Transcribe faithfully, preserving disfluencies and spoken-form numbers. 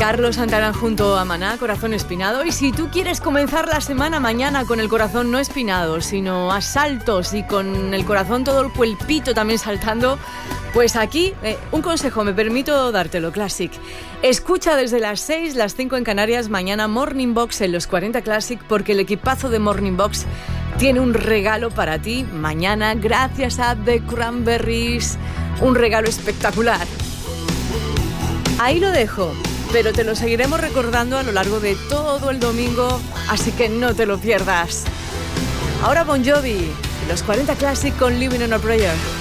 Carlos Santana junto a Maná, Corazón Espinado. Y si tú quieres comenzar la semana mañana con el corazón no espinado, sino a saltos y con el corazón todo el cuerpito también saltando, pues aquí eh, un consejo, me permito dártelo, Classic. Escucha desde las seis, las cinco en Canarias, mañana Morning Box en los cuarenta Classic, porque el equipazo de Morning Box tiene un regalo para ti mañana gracias a The Cranberries. Un regalo espectacular. Ahí lo dejo, pero te lo seguiremos recordando a lo largo de todo el domingo, así que no te lo pierdas. Ahora Bon Jovi, los cuarenta Classic con Living on a Prayer.